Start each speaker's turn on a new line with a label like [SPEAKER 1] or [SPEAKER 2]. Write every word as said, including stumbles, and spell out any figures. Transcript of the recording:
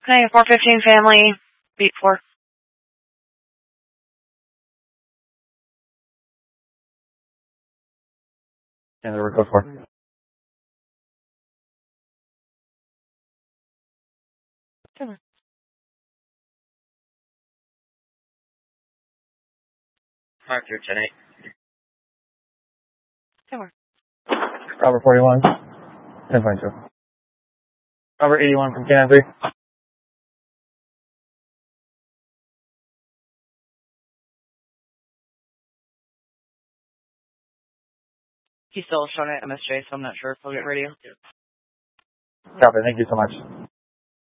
[SPEAKER 1] Okay, four fifteen family, beat four.
[SPEAKER 2] And the code four.
[SPEAKER 1] Sure.
[SPEAKER 3] Mark through ten eight.
[SPEAKER 1] Sure.
[SPEAKER 2] Robert forty-one. ten point two. Robert eighty-one from K nine three.
[SPEAKER 1] He's still showing it M S J, so I'm not sure if he'll get radio.
[SPEAKER 2] Copy. Thank you so much.